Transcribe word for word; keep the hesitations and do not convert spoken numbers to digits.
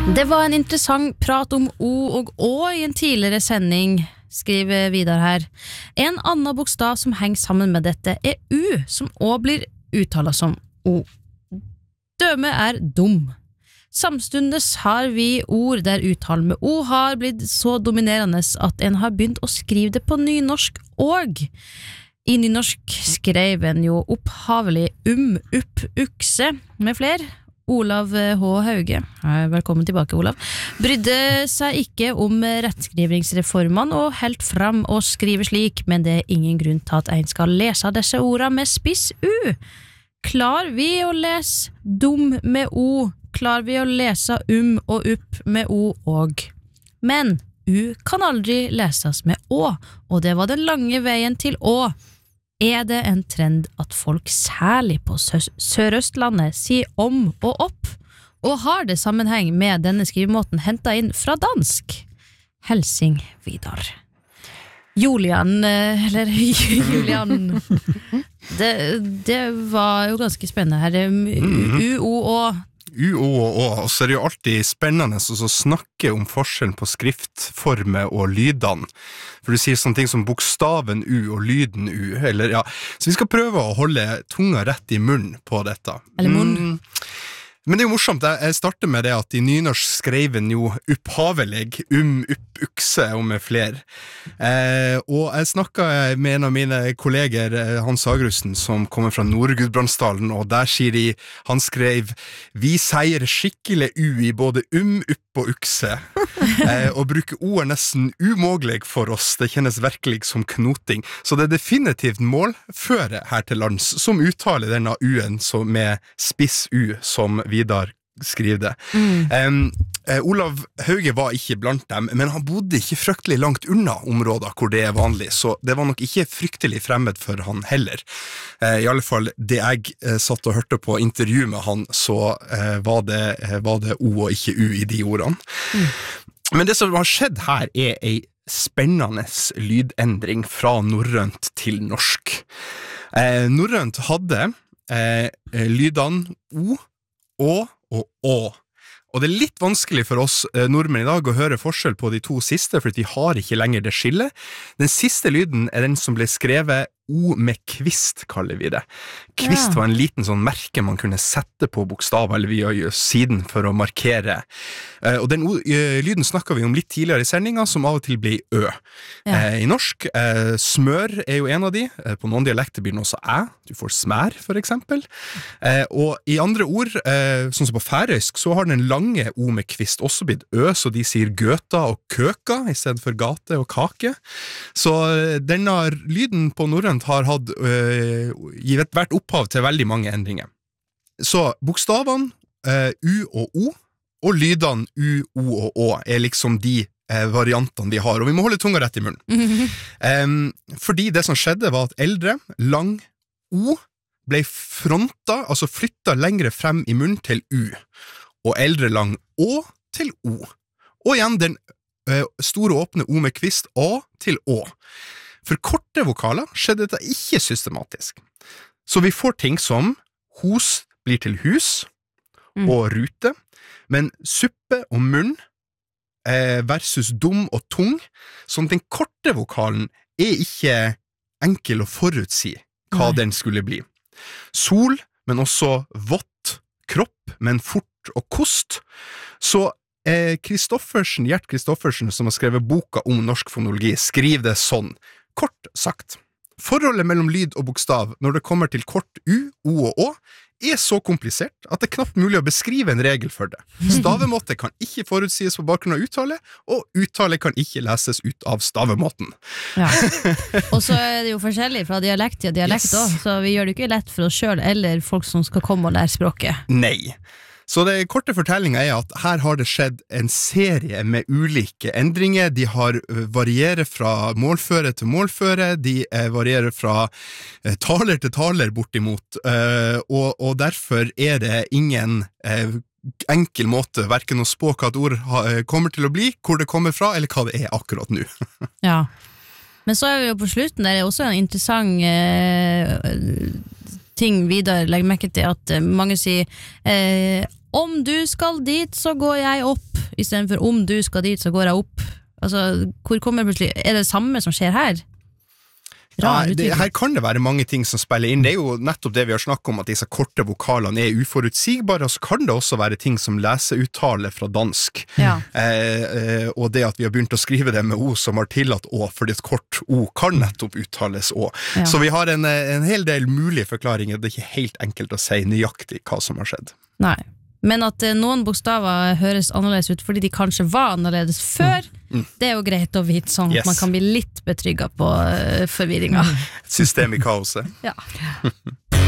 Det var en interessant prat om O og Å i en tidligere sending, skriver Vidar her. En annen bokstav som henger sammen med dette er U, som også blir uttalt som O. Døme er dum. Samstundes har vi ord der uttalen med O har blitt så dominerende at en har begynt å skrive det på nynorsk og. I nynorsk skrev en jo opphavlig um, upp, ukse med fler. Olav H. Hauge, velkommen tilbake Olav, brydde seg ikke om rettskrivingsreformene og helt fram og skrive slik, men det er ingen grunn til at en skal lese disse ordene med spiss U. Klar vi å lese dum med O, klar vi å lese um og upp med O og. Men U kan aldri leses med Å, og det var den lange veien til Å. Er det en trend at folk særlig på Sø- Sørøstlandet sier om og opp, og har det sammenheng med denne skrivemåten hentet inn fra dansk? Helsing Vidar. Julian, eller Julian, det, det var jo ganske spennende her. U, O, Å. U, O og Å, og så er det jo alltid spennende å snakke om forskjellen på skriftformer og lydene. For du sier sånne ting som bokstaven U og lyden U, eller ja. Så vi skal prøve å holde tunga rett i munnen på dette. Eller munn. Mm. Men det er jo morsomt, jeg starter med det at i nynorsk skrev en jo opphavelig, um, upp, ukse og med fler. Eh, og jeg snakket med en av mine kolleger, Hans Agrusten, som kommer fra Nord-Gudbrandsdalen, og der sier de, han skrev, vi sier skikkelig U i både um, upp og ukse, eh, og bruker O er nesten umågelig for oss, det kjennes virkelig som knoting. Så det er definitivt målføre her til lands, som uttaler denne U-en med spiss U, som Vidar skriver det. Mm. Um, uh, Olav Hauge var ikke blant dem, men han bodde ikke fryktelig langt unna områder hvor det er vanlig, så det var nok ikke fryktelig fremmed for han heller. Uh, I alle fall, det jeg uh, satt og hørte på intervju med han, så uh, var, det, uh, var det O og ikke U i de ordene. Mm. Men det som har skjedd her er en spennende lydendring fra norrønt til norsk. Uh, norrønt hadde uh, lydene O, Å og Å. Og det er litt vanskelig for oss eh, nordmenn i dag å høre forskjell på de to siste, for vi har ikke lenger det skillet. Den siste lyden er den som ble skrevet O med kvist, kaller vi det. Kvist ja. Var en liten sånn merke man kunne sette på bokstav, eller vi gjør siden for å markere. Eh, og den o- eh, lyden snakket vi om litt tidligere i sendingen, som av og til blir Ø. Ja. Eh, I norsk, eh, smør er jo en av de. Eh, på noen dialekter blir den også Æ. Du får smær, for eksempel. Eh, og i andre ord, eh, sånn som på færøysk, så har den lange O med kvist også blitt Ø, så de sier gøta og køka, i stedet for gate og kake. Så eh, denne lyden på norrønt har hatt, øh, givet vært opphav til veldig mange endringer. Så bokstavene øh, U og O, og lydene U, O og Å er liksom de øh, variantene vi har, og vi må holde tunga rett i munnen. um, fordi det som skjedde var at eldre, lang O ble fronta, altså flyttet lengre frem i munnen til U, og eldre lang Å til O. Og igjen den øh, store åpne O med kvist A til Å. For korte vokaler skjedde dette ikke systematisk. Så vi får ting som hos blir til hus mm. og rute, men suppe og munn eh, versus dum og tung, sånn den korte vokalen er ikke enkel å forutsi hva Nei. Den skulle bli. Sol, men også vått, kropp, men fort og kost. Så Kristoffersen, Gjert Kristoffersen, som har skrevet boka om norsk fonologi, skriver det sånn. Kort sagt, forholdet mellom lyd og bokstav når det kommer til kort U, O og Å er så komplisert at det er knapt mulig å beskrive en regel for det. Stavemåte kan ikke forutsies på bakgrunn av uttale, og uttale kan ikke leses ut av stavemåten. Ja. Og så er det jo forskjellig fra dialekt til dialekt yes. også, så vi gjør det ikke lett for oss selv eller folk som skal komme og lære språket. Nei. Så det korte fortellingen er at her har det skjedd en serie med ulike endringer. De har varierer fra målføre til målføre, de varierer fra taler til taler bortimot, og, og derfor er det ingen enkel måte hverken å spå hva et ord kommer til å bli, hvor det kommer fra, eller hva det er akkurat nå. Ja, men så er vi jo på slutten, det er også en interessant eh, ting videre, legg merke til at mange sier eh, om du skal dit, så går jeg opp. I stedet for om du skal dit, så går jeg opp. Altså, hvor kommer plutselig Er det samme som skjer her? Ja, det, her kan det være mange ting som spiller inn. Det er jo nettopp det vi har snakket om, at disse korte vokalene er uforutsigbare, og så kan det også være ting som leseuttale fra dansk. Ja. Eh, eh, og det at vi har begynt å skrive det med O som har tillatt Å, fordi et kort O kan nettopp uttales Å. Ja. Så vi har en, en hel del mulige forklaringer. Det er ikke helt enkelt å si nøyaktig hva som har skjedd. Nei. Men at eh, noen bokstaver høres annerledes ut fordi de kanskje var annerledes før, mm. Mm. det er jo greit å vite, sånn at yes. man kan bli litt betrygget på uh, forvirringa. System i kaoset. Ja.